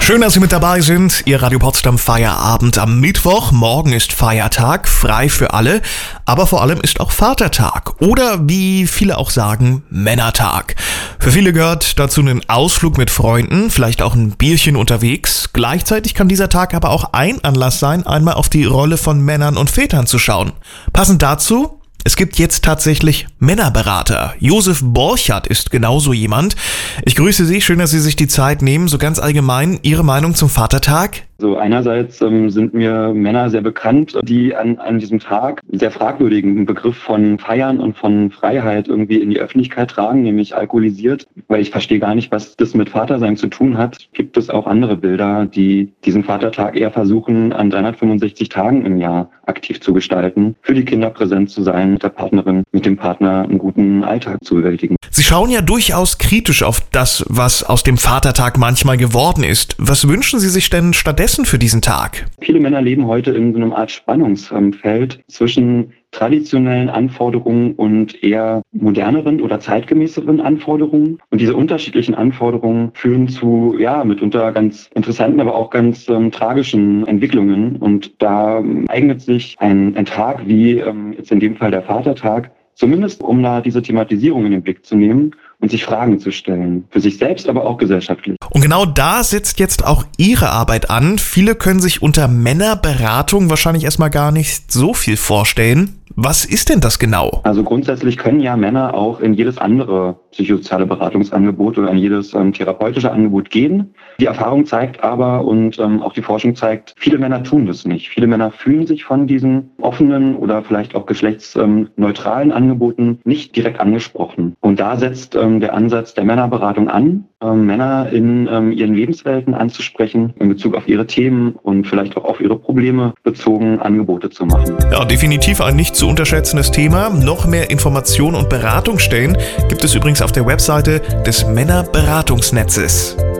Schön, dass Sie mit dabei sind. Ihr Radio Potsdam Feierabend am Mittwoch. Morgen ist Feiertag, frei für alle. Aber vor allem ist auch Vatertag. Oder wie viele auch sagen, Männertag. Für viele gehört dazu ein Ausflug mit Freunden, vielleicht auch ein Bierchen unterwegs. Gleichzeitig kann dieser Tag aber auch ein Anlass sein, einmal auf die Rolle von Männern und Vätern zu schauen. Passend dazu: es gibt jetzt tatsächlich Männerberater. Josef Borchardt ist genauso jemand. Ich grüße Sie, schön, dass Sie sich die Zeit nehmen. So ganz allgemein, Ihre Meinung zum Vatertag? So, einerseits sind mir Männer sehr bekannt, die an diesem Tag sehr fragwürdigen Begriff von Feiern und von Freiheit irgendwie in die Öffentlichkeit tragen, nämlich alkoholisiert. Weil ich verstehe gar nicht, was das mit Vatersein zu tun hat. Gibt es auch andere Bilder, die diesen Vatertag eher versuchen, an 365 Tagen im Jahr aktiv zu gestalten, für die Kinder präsent zu sein, mit der Partnerin, mit dem Partner einen guten Alltag zu bewältigen. Sie schauen ja durchaus kritisch auf das, was aus dem Vatertag manchmal geworden ist. Was wünschen Sie sich denn stattdessen für diesen Tag? Viele Männer leben heute in so einer Art Spannungsfeld zwischen traditionellen Anforderungen und eher moderneren oder zeitgemäßeren Anforderungen. Und diese unterschiedlichen Anforderungen führen zu, mitunter ganz interessanten, aber auch ganz tragischen Entwicklungen. Und da eignet sich ein Tag wie jetzt in dem Fall der Vatertag, zumindest um da diese Thematisierung in den Blick zu nehmen und sich Fragen zu stellen. Für sich selbst, aber auch gesellschaftlich. Und genau da setzt jetzt auch Ihre Arbeit an. Viele können sich unter Männerberatung wahrscheinlich erstmal gar nicht so viel vorstellen. Was ist denn das genau? Also grundsätzlich können ja Männer auch in jedes andere psychosoziale Beratungsangebot oder in jedes therapeutische Angebot gehen. Die Erfahrung zeigt aber und auch die Forschung zeigt, viele Männer tun das nicht. Viele Männer fühlen sich von diesen offenen oder vielleicht auch geschlechtsneutralen Angeboten nicht direkt angesprochen. Und da setzt der Ansatz der Männerberatung an, Männer in ihren Lebenswelten anzusprechen, in Bezug auf ihre Themen und vielleicht auch auf ihre Probleme bezogen Angebote zu machen. Ja, definitiv ein nicht zu unterschätzendes Thema. Noch mehr Informationen und Beratungsstellen gibt es übrigens auf der Webseite des Männerberatungsnetzes.